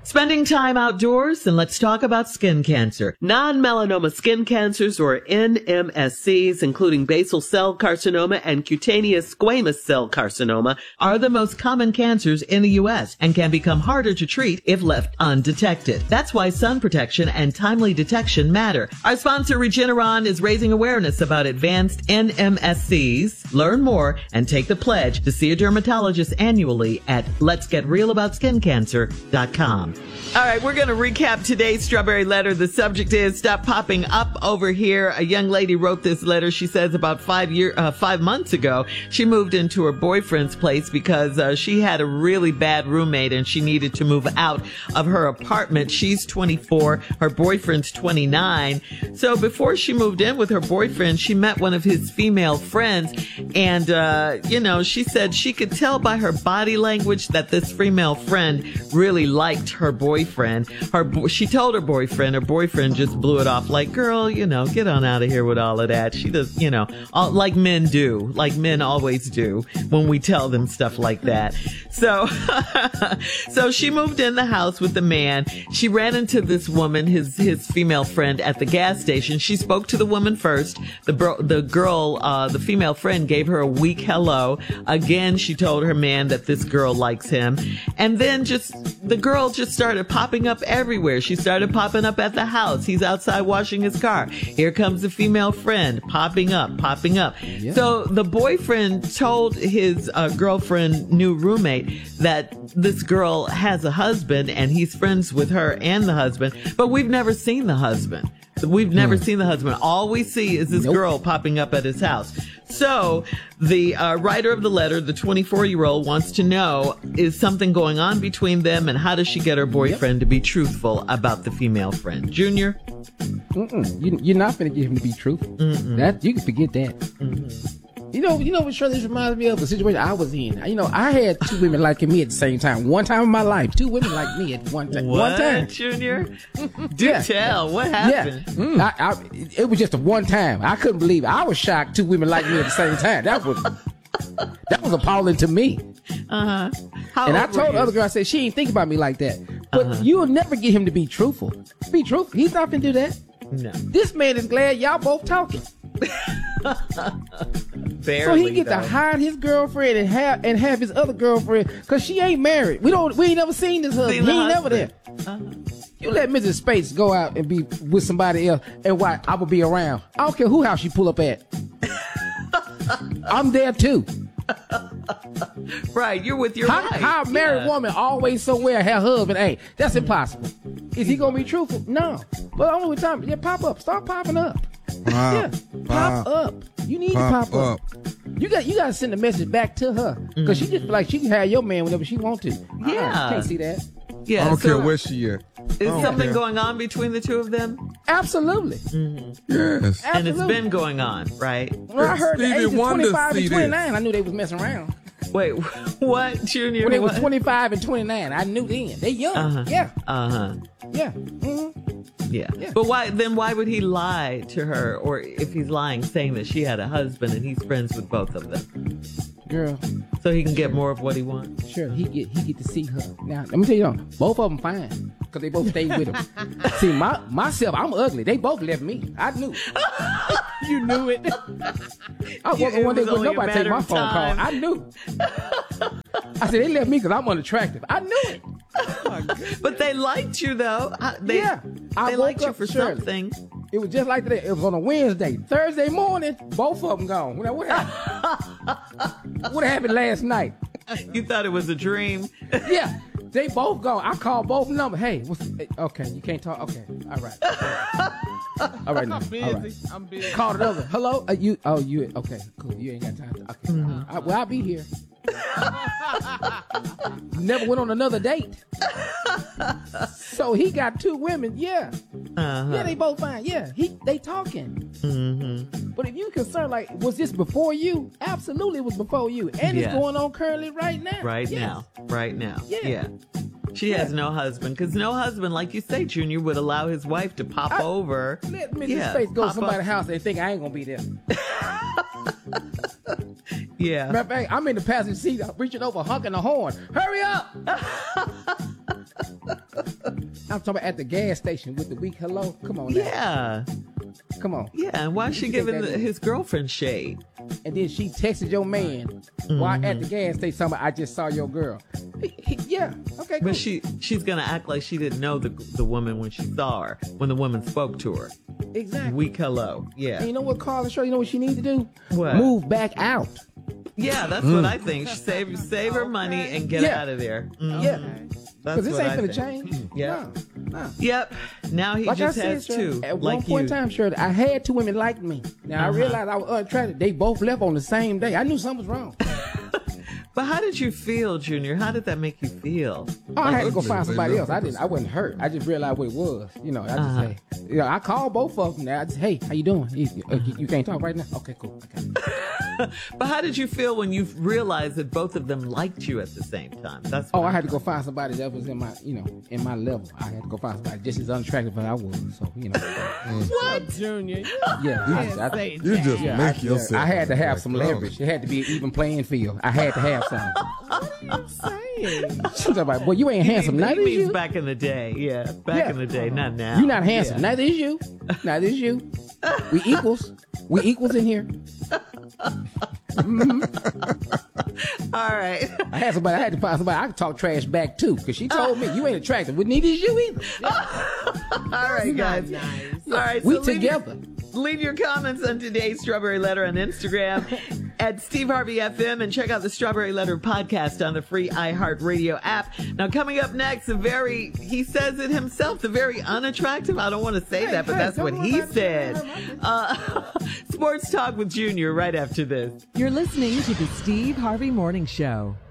Spending time outdoors, and let's talk about skin cancer. Non-melanoma skin cancers, or NMSCs, including basal cell carcinoma and cutaneous squamous cell carcinoma, are the most common cancers in the U.S. and can become harder to treat if left undetected. That's why sun protection and timely detection matter. Our sponsor, Regeneron, is raising awareness about advanced NMSCs. Learn more and take the pledge to see a dermatologist annually at letsgetrealaboutSkinCancer.com. All right, we're going to recap today's Strawberry Letter. The subject is Stop Popping Up Over Here. A young lady wrote this letter. She says about 5 months ago, she moved into her boyfriend's place because she had a really bad roommate and she needed to move out of her apartment. She's 24. Her boyfriend's 29. So before she moved in with her boyfriend, she met one of his female friends. And, she said she could tell by her body language that this female friend really liked her boyfriend. She told her boyfriend just blew it off like, girl, get on out of here with all of that. She does, like men do, like men always do when we tell them stuff like that. So, so she moved in the house with the man. She ran into this woman, his female friend, at the gas station. She spoke to the woman first. The female friend gave her a weak hello. Again, she told her man that this girl likes him. And then the girl just started popping up everywhere. She started popping up at the house. He's outside washing his car. Here comes the female friend popping up. Yeah. So the boyfriend told his girlfriend, new roommate, that this girl has a husband and he's friends with her and the husband, but we've never seen the husband. All we see is this girl popping up at his house. So the writer of the letter, the 24-year-old, wants to know, is something going on between them, and how does she get her boyfriend to be truthful about the female friend? Junior? You're not going to get him to be truthful. That you can forget that. Mm-hmm. You know what sure this reminds me of? A situation I was in. I had two women liking me at the same time. One time in my life, two women liked me at one time. What, Junior? Tell. What happened? Yeah. It was just a one time. I couldn't believe it. I was shocked two women liked me at the same time. That was appalling to me. Uh-huh. And I told the other girl, I said, she ain't think about me like that. But you'll never get him to be truthful. Be truthful. He's not going to do that. No. This man is glad y'all both talking. Barely, so he get to hide his girlfriend and have his other girlfriend because she ain't married. We ain't never seen this husband. He ain't never there. You let Mrs. Space go out and be with somebody else, and why I will be around. I don't care who house she pull up at. I'm there too. Right, you're with your wife. How a married woman always somewhere her husband ain't. That's impossible. Is he gonna be truthful? No. But only with time. Yeah, pop up. Start popping up. Pop up. You need to pop up. You got to send a message back to her because she just feel like she can have your man whenever she want to. Yeah, can't see that. Yeah, I don't care where she is. Is something going on between the two of them? Absolutely. Yes. Absolutely. And it's been going on, right? When I heard the age of 25 and 29, I knew they was messing around. Wait, what, Junior? When they was 25 and 29, I knew then. They young. Yeah. Yeah. Yeah. But why would he lie to her, or if he's lying saying that she had a husband and he's friends with both of them? Girl. So he can get more of what he wants? Sure, he get to see her. Now, let me tell you something. Both of them fine because they both stayed with him. See, myself, I'm ugly. They both left me. I knew. You knew it. I was walking one day with nobody take my phone call. I knew. I said, they left me because I'm unattractive. I knew it. But they liked you, though. They liked you for something. It was just like that. It was on a Wednesday. Thursday morning, both of them gone. Now, what happened? What happened last night? You thought it was a dream? Yeah. They both gone. I called both numbers. Hey, okay, you can't talk. Okay, all right. All right, now. I'm busy. All right. I'm busy. Called it over. Hello? You okay, cool. You ain't got time to, okay. Mm-hmm. I'll be here. Never went on another date. So he got two women. Yeah. Yeah, they both fine. Yeah, they talking. Mm-hmm. But if you concerned, like, was this before you? Absolutely, it was before you, and it's going on currently right now. Right now. Yeah. She has no husband, because no husband, like you say, Junior, would allow his wife to pop over. Let Mrs. Space go to somebody's house and think I ain't gonna be there. Yeah. Matter of fact, I'm in the passenger seat, reaching over, honking the horn. Hurry up! I'm talking about at the gas station with the weak hello. Come on now. Yeah. Come on. Yeah, and why is she giving his girlfriend shade? And then she texted your man while at the gas station, somebody, I just saw your girl. Yeah, okay, cool. But she's gonna act like she didn't know the woman when she saw her, when the woman spoke to her. Exactly. Weak hello. Yeah. And you know what, Carla Shaw, you know what she needs to do? What? Move back out. Yeah, that's what I think. Save her money and get out of there. Yeah. That's Because this what ain't I finna think. change. Yeah. No. Yep. Now he Like just I said, has Shirley, two. At like one point in time, Shirley, I had two women like me. Now I realized I was unattractive. They both left on the same day. I knew something was wrong. But how did you feel, Junior? How did that make you feel? Oh, I had to go find somebody else. I wasn't hurt. I just realized what it was. You know, I just say, I called both of them. Now I just, hey, how you doing? You can't talk right now? Okay, cool. Okay. But how did you feel when you realized that both of them liked you at the same time? That's what I had to go find somebody that was in my, in my level. I had to go find somebody just as unattractive as I was. So, What? Junior? Yeah. You just make yourself. I had to have some leverage. It had to be an even playing field. I had to have some. What are you saying? She's like, boy, you ain't handsome. He Neither is means you. back in the day. Yeah, back in the day, not now. You not handsome. Yeah. Neither is you. Neither is you. We equals. We equals in here. All right. I had to find somebody I could talk trash back to, because she told me you ain't attractive. We neither is you either. All right, guys. Nice. All right. We so leave together. Leave your comments on today's Strawberry Letter on Instagram at Steve Harvey FM, and check out the Strawberry Letter podcast on the free iHeartRadio app. Now, coming up next, he says it himself, the very unattractive. I don't want to say that, but that's what he said. Sports Talk with Junior right after this. You're listening to the Steve Harvey Morning Show.